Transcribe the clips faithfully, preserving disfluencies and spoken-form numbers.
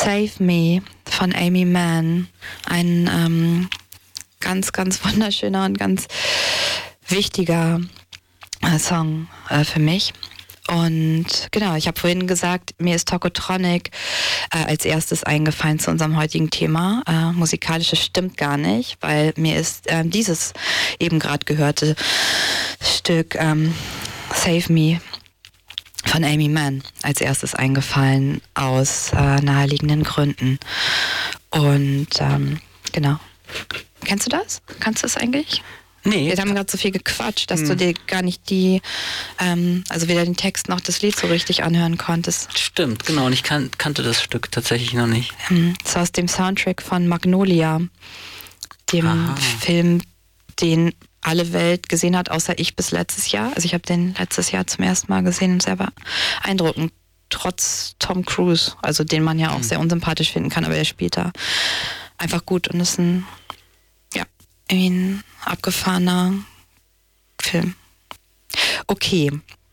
Save Me von Aimee Mann. Ein ähm, ganz, ganz wunderschöner und ganz wichtiger äh, Song äh, für mich. Und genau, ich habe vorhin gesagt, mir ist Tokotronic äh, als erstes eingefallen zu unserem heutigen Thema. Äh, musikalisches stimmt gar nicht, weil mir ist äh, dieses eben gerade gehörte Stück ähm, Save Me von Aimee Mann als erstes eingefallen aus äh, naheliegenden Gründen. Und ähm, genau. Kennst du das? Kannst du das eigentlich? Nee. Wir haben gerade so viel gequatscht, dass hm. du dir gar nicht die, ähm, also weder den Text noch das Lied so richtig anhören konntest. Stimmt, genau. Und ich kan- kannte das Stück tatsächlich noch nicht. Ähm, das war aus dem Soundtrack von Magnolia, dem Aha. Film, den alle Welt gesehen hat, außer ich bis letztes Jahr. Also ich habe den letztes Jahr zum ersten Mal gesehen und sehr beeindruckend. Trotz Tom Cruise, also den man ja auch hm. sehr unsympathisch finden kann, aber er spielt da einfach gut und ist ein, ja, irgendwie ein abgefahrener Film. Okay.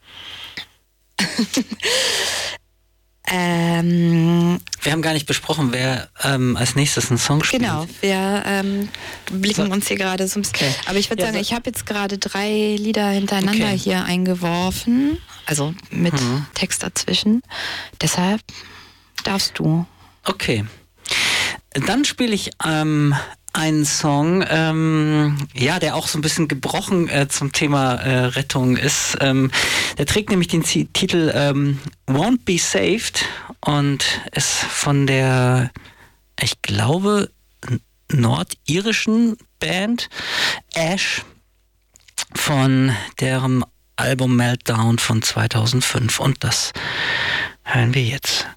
ähm, wir haben gar nicht besprochen, wer ähm, als nächstes einen Song spielt. Genau, wir ähm, blicken so. uns hier gerade so ein bisschen. Okay. Aber ich würde ja, sagen, so. ich habe jetzt gerade drei Lieder hintereinander okay. hier eingeworfen. Also mit mhm. Text dazwischen. Deshalb darfst du. Okay. Dann spiele ich ähm, einen Song, ähm, ja, der auch so ein bisschen gebrochen äh, zum Thema äh, Rettung ist. Ähm, der trägt nämlich den Z- Titel ähm, Won't Be Saved und ist von der, ich glaube, nordirischen Band Ash von deren Album Meltdown von zweitausendfünf und das hören wir jetzt.